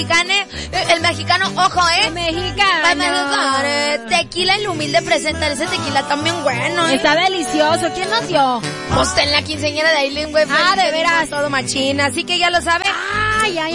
El mexicano, ojo, El mexicano. Tequila El Humilde presenta ese tequila también bueno, Está delicioso. ¿Quién nos dio? Pues en la quinceañera de Aileen, güey. Ah, de veras. Todo machina, así que ya lo sabe. Ay, ay.